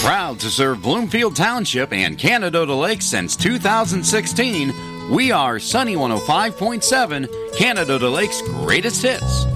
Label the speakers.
Speaker 1: Proud to serve Bloomfield Township and Canada Lakes since 2016, we are Sunny 105.7, Canada Lakes' greatest hits.